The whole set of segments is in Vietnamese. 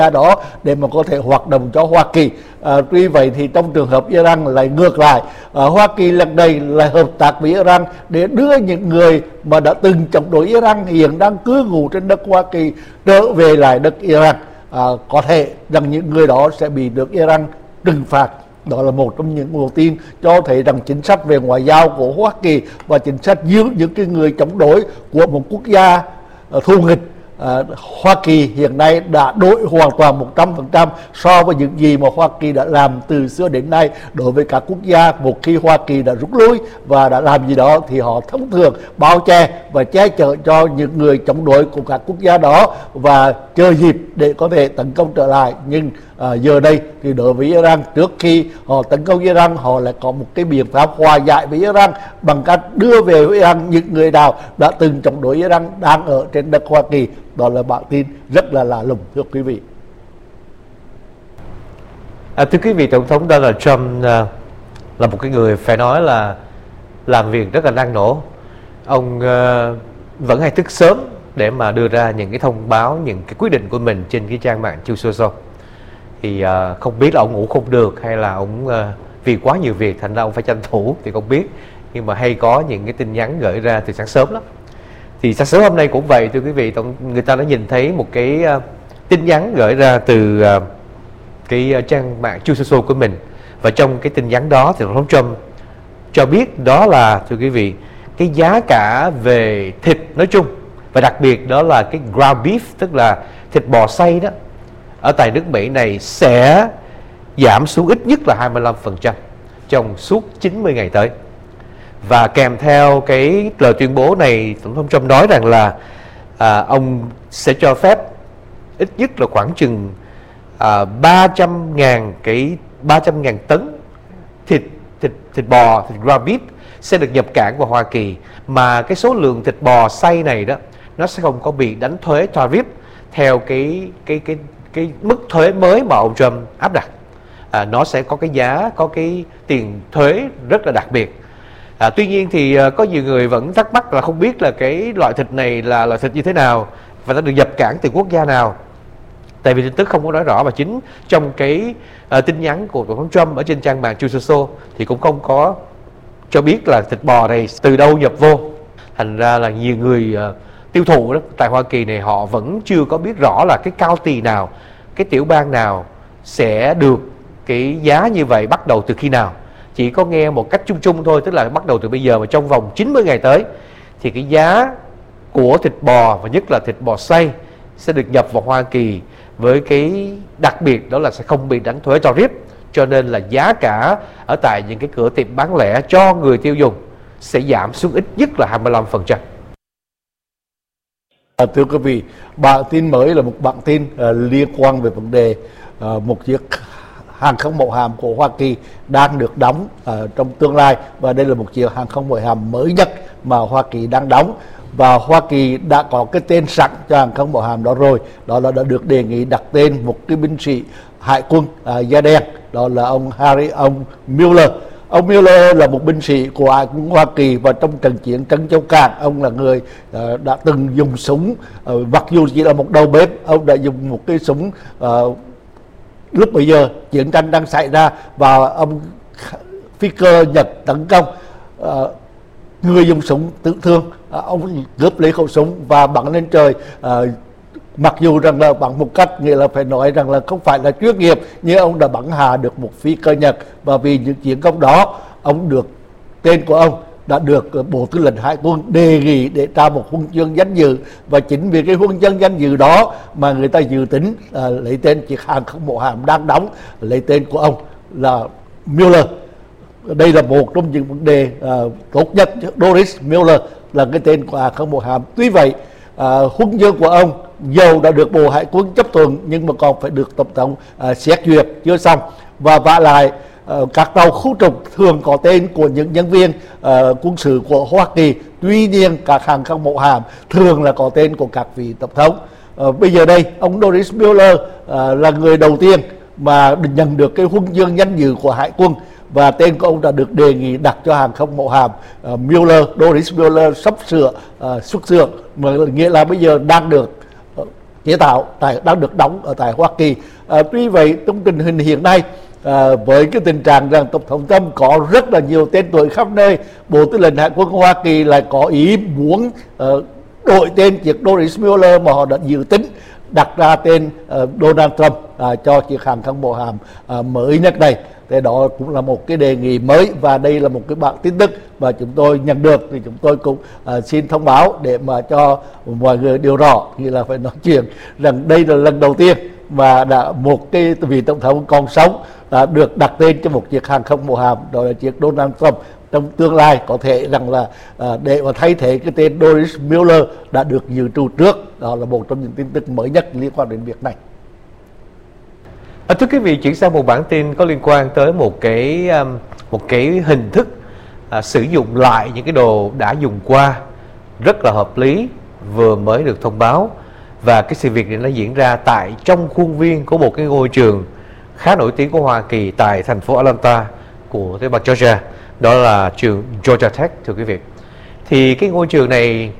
đó để mà có thể hoạt động cho Hoa Kỳ. Tuy vậy thì trong trường hợp Iran lại ngược lại, Hoa Kỳ lần này lại hợp tác với Iran để đưa những người mà đã từng chống đối Iran hiện đang cư ngụ trên đất Hoa Kỳ trở về lại đất Iran. Có thể rằng những người đó sẽ bị được Iran trừng phạt. Đó là một trong những nguồn tin cho thấy rằng chính sách về ngoại giao của Hoa Kỳ và chính sách giữ những cái người chống đối của một quốc gia thù nghịch Hoa Kỳ hiện nay đã đổi hoàn toàn 100% so với những gì mà Hoa Kỳ đã làm từ xưa đến nay đối với các quốc gia. Một khi Hoa Kỳ đã rút lui và đã làm gì đó thì họ thông thường bao che và che chở cho những người chống đối của các quốc gia đó và chờ dịp để có thể tấn công trở lại. Nhưng giờ đây thì đối với Iran, trước khi họ tấn công Iran, họ lại có một cái biện pháp hòa giải với Iran bằng cách đưa về với Iran những người nào đã từng chống đối Iran đang ở trên đất Hoa Kỳ. Đó là bản tin rất là lạ lùng, thưa quý vị. Thưa quý vị, Tổng thống Donald Trump là một cái người phải nói là làm việc rất là năng nổ. Ông vẫn hay thức sớm để mà đưa ra những cái thông báo, những cái quyết định của mình trên cái trang mạng Truth Social. Thì không biết là ông ngủ không được hay là ông vì quá nhiều việc thành ra ông phải tranh thủ thì không biết. Nhưng mà hay có những cái tin nhắn gửi ra từ sáng sớm lắm. Thì sáng sớm hôm nay cũng vậy, thưa quý vị, người ta đã nhìn thấy một cái tin nhắn gửi ra từ cái trang mạng Truth Social của mình. Và trong cái tin nhắn đó thì Tổng thống Trump cho biết đó là, thưa quý vị, cái giá cả về thịt nói chung và đặc biệt đó là cái ground beef, tức là thịt bò xay đó, ở tại nước Mỹ này sẽ giảm xuống ít nhất là 25% trong suốt 90 ngày tới. Và kèm theo cái lời tuyên bố này, Tổng thống Trump nói rằng là ông sẽ cho phép ít nhất là khoảng chừng 300.000 tấn thịt bò, thịt ground beef sẽ được nhập cảng vào Hoa Kỳ, mà cái số lượng thịt bò xay này đó nó sẽ không có bị đánh thuế tariff theo cái mức thuế mới mà ông Trump áp đặt. Nó sẽ có cái giá, có cái tiền thuế rất là đặc biệt. Tuy nhiên thì có nhiều người vẫn thắc mắc là không biết là cái loại thịt này là loại thịt như thế nào và nó được nhập cảng từ quốc gia nào. Tại vì tin tức không có nói rõ, và chính trong cái tin nhắn của Tổng thống Trump ở trên trang mạng Truth Social thì cũng không có cho biết là thịt bò này từ đâu nhập vô. Thành ra là nhiều người tiêu thụ đó tại Hoa Kỳ này họ vẫn chưa có biết rõ là cái county nào, cái tiểu bang nào sẽ được cái giá như vậy bắt đầu từ khi nào. Chỉ có nghe một cách chung chung thôi, tức là bắt đầu từ bây giờ mà trong vòng 90 ngày tới thì cái giá của thịt bò và nhất là thịt bò xay sẽ được nhập vào Hoa Kỳ với cái đặc biệt đó là sẽ không bị đánh thuế tariff, cho nên là giá cả ở tại những cái cửa tiệm bán lẻ cho người tiêu dùng sẽ giảm xuống ít nhất là 25%. Thưa quý vị, bản tin mới là một bản tin liên quan về vấn đề một chiếc hàng không mẫu hạm của Hoa Kỳ đang được đóng trong tương lai, và đây là một chiếc hàng không mẫu hạm mới nhất mà Hoa Kỳ đang đóng, và Hoa Kỳ đã có cái tên sẵn cho hàng không mẫu hạm đó rồi. Đó là đã được đề nghị đặt tên một cái binh sĩ hải quân da đen, đó là ông Miller. Ông Miller là một binh sĩ của Hải quân Hoa Kỳ, và trong trận chiến Trấn Châu Cảng, ông là người đã từng dùng súng, mặc dù chỉ là một đầu bếp, ông đã dùng một cái súng lúc bây giờ chiến tranh đang xảy ra và ông phi cơ Nhật tấn công, người dùng súng tự thương, ông cướp lấy khẩu súng và bắn lên trời. Mặc dù rằng là bằng một cách nghĩa là phải nói rằng là không phải là chuyên nghiệp, nhưng ông đã bắn hạ được một phi cơ Nhật, và vì những chiến công đó ông được tên của ông đã được Bộ Tư lệnh Hải quân đề nghị để trao một huân chương danh dự, và chính vì cái huân chương danh dự đó mà người ta dự tính lấy tên chiếc hàng không mẫu hạm đang đóng, lấy tên của ông là Miller. Đây là một trong những vấn đề tốt nhất. Doris Miller là cái tên của hàng không mẫu hạm. Tuy vậy huân chương của ông dầu đã được Bộ Hải quân chấp thuận nhưng mà còn phải được Tổng thống xét duyệt chưa xong, và vả lại các tàu khu trục thường có tên của những nhân viên quân sự của Hoa Kỳ. Tuy nhiên các hàng không mẫu hạm thường là có tên của các vị tổng thống. Bây giờ đây ông Doris Miller là người đầu tiên mà nhận được cái huân chương danh dự của Hải quân, và tên của ông đã được đề nghị đặt cho hàng không mẫu hạm Doris Miller sắp sửa xuất xưởng, mà nghĩa là bây giờ đang được chế tạo đang được đóng ở tại Hoa Kỳ. Tuy vậy trong tình hình hiện nay, với cái tình trạng rằng Tổng thống Trump có rất là nhiều tên tuổi khắp nơi, Bộ Tư lệnh Hải quân Hoa Kỳ lại có ý muốn đổi tên chiếc Doris Mueller mà họ đã dự tính đặt ra tên Donald Trump cho chiếc hàng không mẫu hạm mới nhất này. Thế đó cũng là một cái đề nghị mới, và đây là một cái bản tin tức mà chúng tôi nhận được, thì chúng tôi cũng xin thông báo để mà cho mọi người điều rõ, như là phải nói chuyện rằng đây là lần đầu tiên mà đã một cái vị tổng thống còn sống được đặt tên cho một chiếc hàng không mẫu hạm, đó là chiếc Donald Trump. Trong tương lai có thể rằng là để mà thay thế cái tên Doris Mueller đã được dự trù trước. Đó là một trong những tin tức mới nhất liên quan đến việc này. Thưa quý vị, chuyển sang một bản tin có liên quan tới một cái hình thức sử dụng lại những cái đồ đã dùng qua, rất là hợp lý, vừa mới được thông báo. Và cái sự việc này nó diễn ra tại trong khuôn viên của một cái ngôi trường khá nổi tiếng của Hoa Kỳ tại thành phố Atlanta của tiểu bang Georgia. Đó là trường Georgia Tech, thưa quý vị. Thì cái ngôi trường này,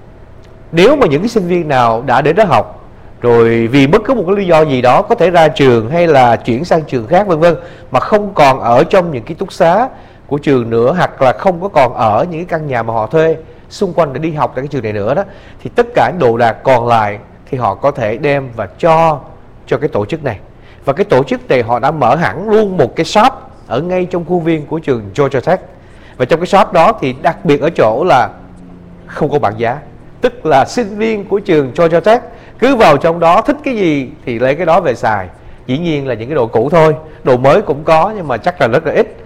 nếu mà những cái sinh viên nào đã đến đó học rồi vì bất cứ một cái lý do gì đó, có thể ra trường hay là chuyển sang trường khác vân vân, mà không còn ở trong những ký túc xá của trường nữa, hoặc là không có còn ở những cái căn nhà mà họ thuê xung quanh để đi học tại cái trường này nữa đó, thì tất cả đồ đạc còn lại thì họ có thể đem và cho cái tổ chức này. Và cái tổ chức này họ đã mở hẳn luôn một cái shop ở ngay trong khuôn viên của trường Georgia Tech. Và trong cái shop đó thì đặc biệt ở chỗ là không có bảng giá, tức là sinh viên của trường Georgia Tech cứ vào trong đó thích cái gì thì lấy cái đó về xài. Dĩ nhiên là những cái đồ cũ thôi, đồ mới cũng có nhưng mà chắc là rất là ít.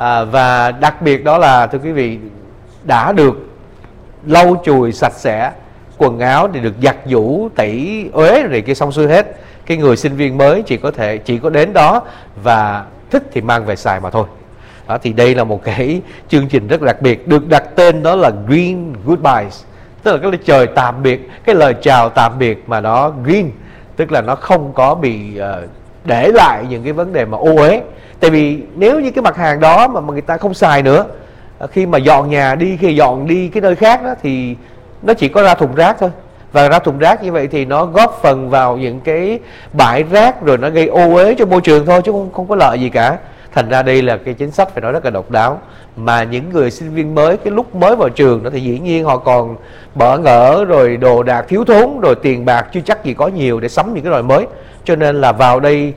Và đặc biệt đó là, thưa quý vị, đã được lau chùi sạch sẽ, quần áo thì được giặt giũ tẩy uế rồi kia xong xuôi hết. Cái người sinh viên mới chỉ có đến đó và thích thì mang về xài mà thôi. Đó, thì đây là một cái chương trình rất đặc biệt, được đặt tên đó là Green Goodbyes, tức là cái lời trời tạm biệt, cái lời chào tạm biệt mà nó green, tức là nó không có bị để lại những cái vấn đề mà ô uế. Tại vì nếu như cái mặt hàng đó mà người ta không xài nữa, khi mà dọn nhà đi, khi dọn đi cái nơi khác đó, thì nó chỉ có ra thùng rác thôi. Và ra thùng rác như vậy thì nó góp phần vào những cái bãi rác, rồi nó gây ô uế cho môi trường thôi, chứ không có lợi gì cả. Thành ra đây là cái chính sách phải nói rất là độc đáo. Mà những người sinh viên mới, cái lúc mới vào trường đó thì dĩ nhiên họ còn bỡ ngỡ, rồi đồ đạc thiếu thốn, rồi tiền bạc chưa chắc gì có nhiều để sắm những cái loại mới. Cho nên là vào đây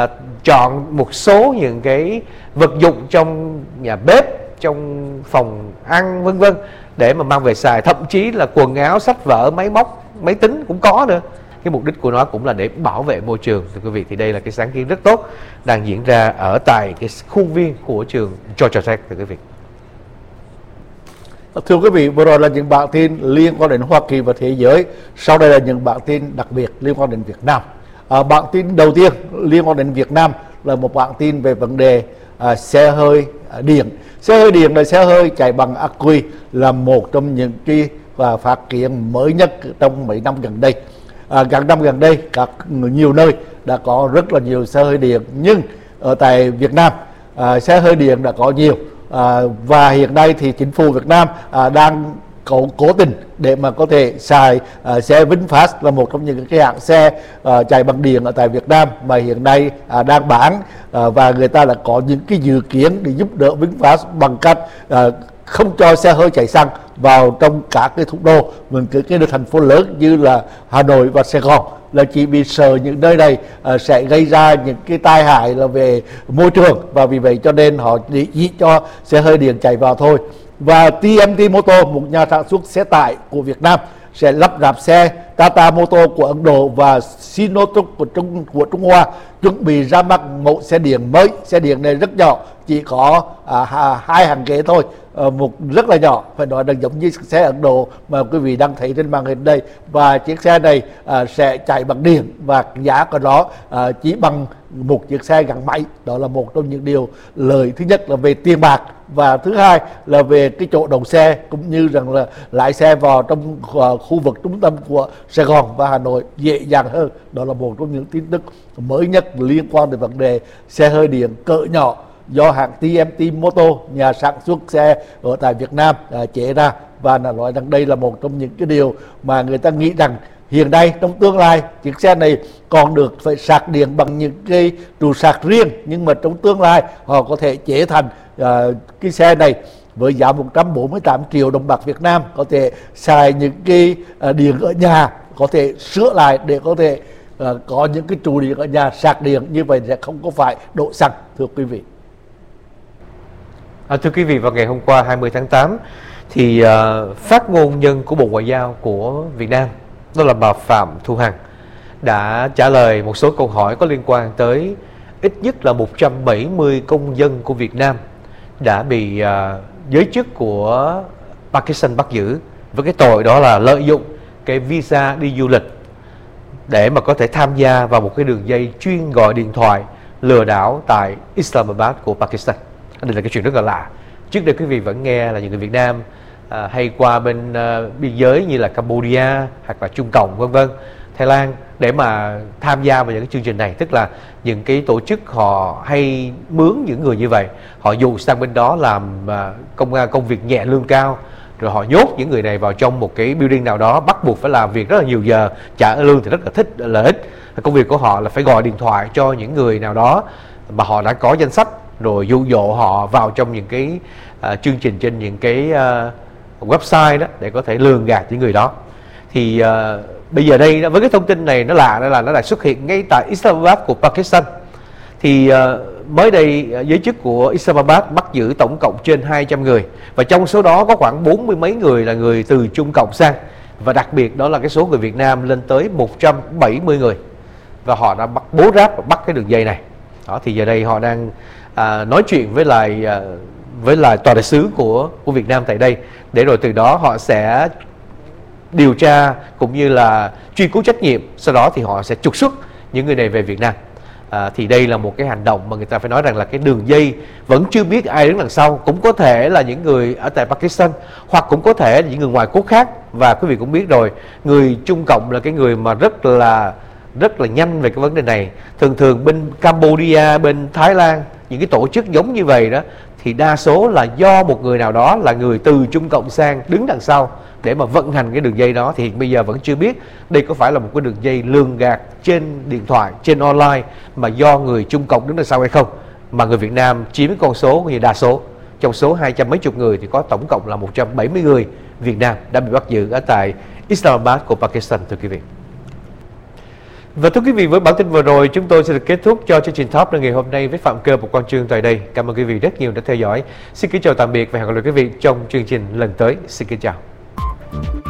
chọn một số những cái vật dụng trong nhà bếp, trong phòng ăn vân vân để mà mang về xài. Thậm chí là quần áo, sách vở, máy móc, máy tính cũng có nữa. Cái mục đích của nó cũng là để bảo vệ môi trường, thưa quý vị. Thì đây là cái sáng kiến rất tốt đang diễn ra ở tại cái khuôn viên của trường Georgia Tech, thưa quý vị. Thưa quý vị, vừa rồi là những bản tin liên quan đến Hoa Kỳ và thế giới. Sau đây là những bản tin đặc biệt liên quan đến Việt Nam. Bản tin đầu tiên liên quan đến Việt Nam là một bản tin về vấn đề xe hơi điện. Xe hơi điện là xe hơi chạy bằng ắc quy, là một trong những cái phát triển mới nhất trong mấy năm gần đây. Các năm gần đây, nhiều nơi đã có rất là nhiều xe hơi điện, nhưng ở tại Việt Nam xe hơi điện đã có nhiều. Và hiện nay thì chính phủ Việt Nam đang cố tình để mà có thể xài xe VinFast, là một trong những cái hãng xe chạy bằng điện ở tại Việt Nam mà hiện nay đang bán, và người ta đã có những cái dự kiến để giúp đỡ VinFast bằng cách không cho xe hơi chạy xăng vào trong các cái thủ đô, những cái thành phố lớn như là Hà Nội và Sài Gòn, là chỉ bị sợ những nơi này sẽ gây ra những cái tai hại là về môi trường, và vì vậy cho nên họ chỉ cho xe hơi điện chạy vào thôi. Và TMT Motor, một nhà sản xuất xe tải của Việt Nam, sẽ lắp ráp xe. Tata Motor của Ấn Độ và Sinotruk của Trung Hoa chuẩn bị ra mắt mẫu xe điện mới. Xe điện này rất nhỏ, chỉ có 2 hàng ghế thôi, một rất là nhỏ, phải nói là giống như xe Ấn Độ mà quý vị đang thấy trên màn hình đây. Và chiếc xe này sẽ chạy bằng điện, và giá của nó chỉ bằng một chiếc xe gắn máy. Đó là một trong những điều lợi. Thứ nhất là về tiền bạc, và thứ hai là về cái chỗ đậu xe, cũng như rằng là lái xe vào trong khu vực trung tâm của Sài Gòn và Hà Nội dễ dàng hơn. Đó là một trong những tin tức mới nhất liên quan đến vấn đề xe hơi điện cỡ nhỏ do hãng TMT Motor, nhà sản xuất xe ở tại Việt Nam chế ra. Và nói rằng đây là một trong những cái điều mà người ta nghĩ rằng hiện nay trong tương lai chiếc xe này còn được phải sạc điện bằng những cái trụ sạc riêng, nhưng mà trong tương lai họ có thể chế thành cái xe này với giá 148 triệu đồng bạc Việt Nam, có thể xài những cái điện ở nhà, có thể sửa lại để có thể có những cái trụ điện ở nhà sạc điện, như vậy sẽ không có phải đổ xăng, thưa quý vị. Thưa quý vị, vào ngày hôm qua 20 tháng 8 thì phát ngôn nhân của Bộ Ngoại giao của Việt Nam, đó là bà Phạm Thu Hằng, đã trả lời một số câu hỏi có liên quan tới ít nhất là 170 công dân của Việt Nam đã bị giới chức của Pakistan bắt giữ với cái tội đó là lợi dụng cái visa đi du lịch để mà có thể tham gia vào một cái đường dây chuyên gọi điện thoại lừa đảo tại Islamabad của Pakistan. Đây là cái chuyện rất là lạ. Trước đây quý vị vẫn nghe là những người Việt Nam hay qua bên biên giới như là Cambodia hoặc là Trung Cộng vân vân, Thái Lan để mà tham gia vào những cái chương trình này. Tức là những cái tổ chức họ hay mướn những người như vậy, họ dụ sang bên đó làm công việc nhẹ lương cao, rồi họ nhốt những người này vào trong một cái building nào đó, bắt buộc phải làm việc rất là nhiều giờ, trả lương thì rất là lợi ích. Công việc của họ là phải gọi điện thoại cho những người nào đó mà họ đã có danh sách, rồi dụ dỗ họ vào trong những cái chương trình trên những cái website đó để có thể lường gạt những người đó. Thì bây giờ đây với cái thông tin này nó lạ, là nó lại xuất hiện ngay tại Islamabad của Pakistan. Thì mới đây giới chức của Islamabad bắt giữ tổng cộng trên 200 người, và trong số đó có khoảng 40 mấy người là người từ Trung Cộng sang, và đặc biệt đó là cái số người Việt Nam lên tới 170 người, và họ đã bố ráp và bắt cái đường dây này. Đó, thì giờ đây họ đang nói chuyện với lại tòa đại sứ của Việt Nam tại đây, để rồi từ đó họ sẽ điều tra cũng như là truy cứu trách nhiệm, sau đó thì họ sẽ trục xuất những người này về Việt Nam. Thì đây là một cái hành động mà người ta phải nói rằng là cái đường dây vẫn chưa biết ai đứng đằng sau, cũng có thể là những người ở tại Pakistan, hoặc cũng có thể là những người ngoài quốc khác. Và quý vị cũng biết rồi, người Trung Cộng là cái người mà rất là nhanh về cái vấn đề này. Thường bên Cambodia, bên Thái Lan, những cái tổ chức giống như vậy đó, thì đa số là do một người nào đó là người từ Trung Cộng sang đứng đằng sau để mà vận hành cái đường dây đó. Thì bây giờ vẫn chưa biết đây có phải là một cái đường dây lường gạt trên điện thoại, trên online mà do người Trung Cộng đứng đằng sau hay không, mà người Việt Nam chiếm cái con số như đa số. Trong số 200 mấy chục người thì có tổng cộng là 170 người Việt Nam đã bị bắt giữ ở tại Islamabad của Pakistan, thưa quý vị. Và thưa quý vị, với bản tin vừa rồi chúng tôi sẽ được kết thúc cho chương trình Top ngày hôm nay với Phạm Cơ và Quang Trương tại đây. Cảm ơn quý vị rất nhiều đã theo dõi. Xin kính chào tạm biệt và hẹn gặp lại quý vị trong chương trình lần tới. Xin kính chào.